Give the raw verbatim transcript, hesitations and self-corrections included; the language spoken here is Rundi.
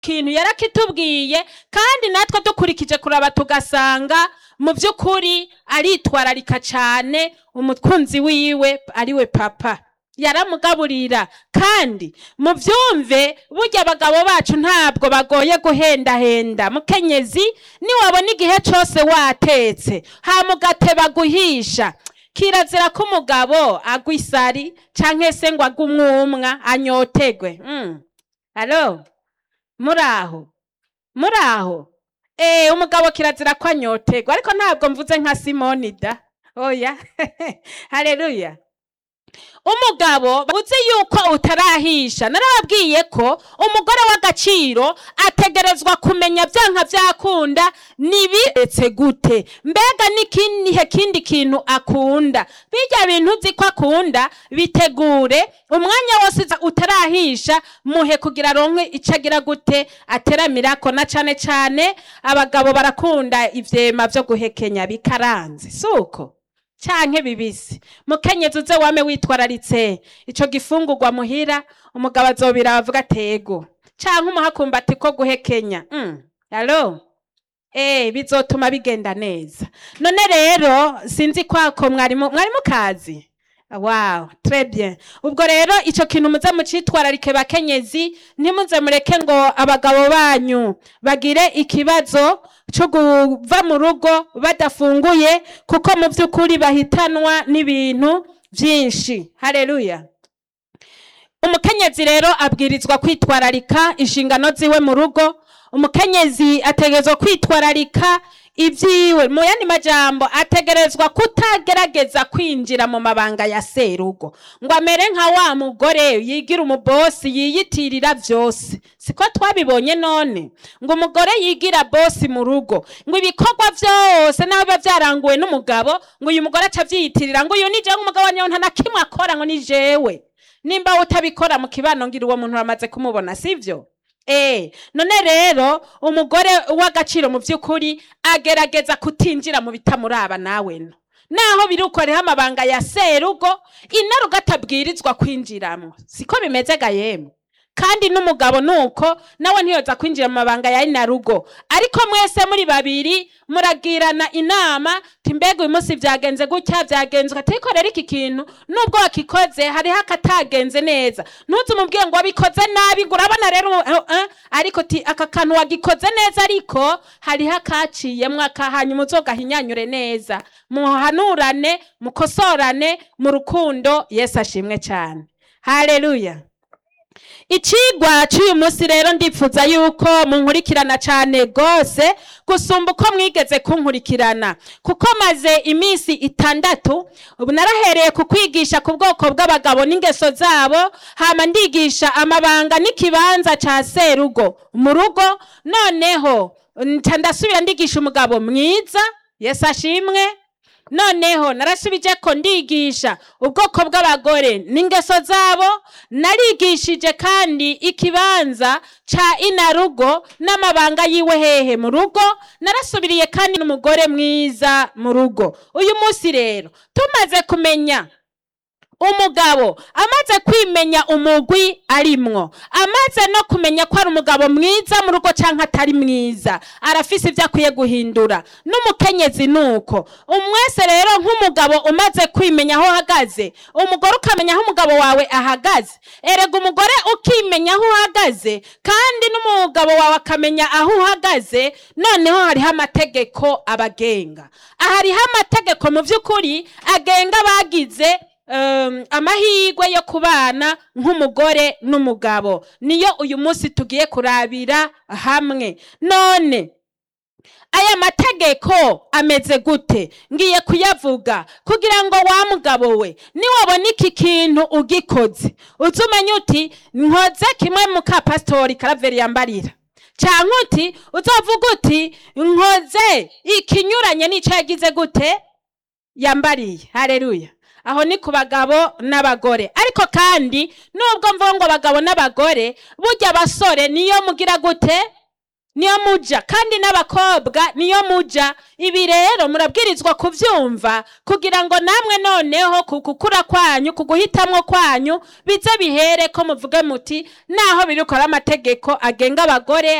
kintu yarakitubwiye kandi natwe dukurikije kuraba tugasanga mu by'ukuri aritwararika cyane umukunzi wiwe ariwe papa yaramugaburira. kandi mu byumve burya abagabo bacu ntabwo bagoye guhendahenda. mukenyezi niwabona igihe cyose watetse hamugateba guhisha, kirazira ko umugabo agwa isari canke se ngo agwe umwumwa anyotegwe. mm. Alo muraho muraho eh umugabo kirazira ko anyotegwa, ariko ntabwo mvuze nka Simoni da. oya haleluya. umugabo uzi yuko utarahisha, narababwiye ko umugore w'agaciro ategerezwa kumenya byanka byakunda nibiretse gute, mbega n'ikinihe kindi kintu akunda. bijya bintu uzi ko akunda bitegure umwanya wose utarahisha, muhe kugira ronke icagira gute ateramirako. na cane cane abagabo barakunda ivyema vyo guhekenya bikaranze suko canke bibisi. mukenyezi uze wame witwararitse ico gifungurwa muhira, umugabo azobira avuga atego canke umuhakumbati ko guhekenya. mm. Alo eh bizotuma bigenda neza. none rero sinzi kwako mwari mwari mukazi. Wow, très bien. ubwo rero ico kintu muze mucitwararike bakenyezi, ntimuze mureke ngo abagabo banyu bagire ikibazo cyo kuva mu rugo badafunguye, kuko mu by'ukuri bahitanwa n'ibintu byinshi. haleluya. umukenyezi rero abwirizwa kwitwararika inshingano ziwe mu rugo. umukenyezi ategerezwa kwitwararika ibyiwe, mu yandi majambo ategerezwa kutagerageza kwinjira mu mabanga ya serugo ngo amere nka wa mugore yigira umubosi yiyitirira byose. siko twabibonye none ngo umugore yigira bosi mu rugo, ngo ibikorwa byose naho biba byaranguwe n'umugabo, ngo uyu mugore aca vyiyitirira ngo uyu ni jewe umugabo wanyu nta nakimwe akora, ngo ni jewe. nimba utabikora mu kibano ngira uwo muntu uramaze kumubona, sivyo? Eh, none rero umugore w'agaciro mu by'ukuri agerageza kutinjira mu bitamuraba nawe no. naho birukoreho amabanga ya serugo inarugo atabwirizwa kwinjiramo. siko bimeze ga yemwe. kandi n'umugabo nuko nawe ntiyoza kwinjira mu mabanga ya inarugo, ariko mwese muri babiri muragirana inama timbega uyu munsi byagenze gutya byagenze atiko rero iki kintu nubwo wakikoze hariho akatagenze neza, ntuzi umubwiye ngo wabikoze nabi ngo urabona rero uh, uh, ariko ti aka kantu wagikoze neza, ariko hariho akaciyemwe akahanyuma uzogahinyanyure neza, muhanurane mukosorane mu rukundo. Yesu ashimwe cyane. haleluya. Icigwa cy'uyu munsi rero ndipfuza yuko munkurikirana cyane gose gusumba uko mwigeze kunkurikirana, kuko maze iminsi itandatu ubu narahereye ku kwigisha ku bwoko bw'abagabo n'ingeso zabo, hama ndigisha amabanga n'ikibanza ca serugo mu rugo. noneho ndasubira ndigisha umugabo mwiza. Yesu ashimwe. noneho narasubije ko ndigisha ubwoko bw'abagore n'ingeso zabo, narigishije kandi ikibanza ca inarugo n'amabanga yiwe hehe mu rugo, narasubiriye kandi n'umugore mwiza mu rugo. uyu munsi rero tumaze kumenya umugabo, amaze kwimenya umugwi arimwo, amaze no kumenya ko ari umugabo mwiza mu rugo canke atari mwiza, arafise ivyo akwiye guhindura. n'umukenyezi nuko umwese rero nk'umugabo umaze kwimenya aho uhagaze, umugore ukamenya aho umugabo wawe ahagaze. erega umugore ukimenya aho uhagaze kandi n'umugabo wawe akamenya aho uhagaze, noneho hariho amategeko abagenga. hariho amategeko mu by'ukuri agenga bagize Um, amahirwe yo kubana nk'umugore n'umugabo, niyo uyu munsi tugiye kurabira hamwe. none aya mategeko ameze gute? ngiye kuyavuga kugira ngo wa mugabo we niwabona iki kintu ugikoze uzumenye uti nkoze kimwe muka pastori Karaveri yambarira, canke uti uzovuga uti nkoze ikinyuranye n'ico yagize gute yambariye. haleluya. aho ni ku bagabo n'abagore. ariko kandi nubwo mvuga ngo abagabo n'abagore, burya abasore niyo mugira gute niyo muja, kandi n'abakobwa niyo muja. Ibi rero murabwirizwa kuvyumva kugira ngo namwe noneho kugukura kwanyu, kuguhitamwo kwanyu bize bihere ko muvuge muti naho biriko ari amategeko agenga abagore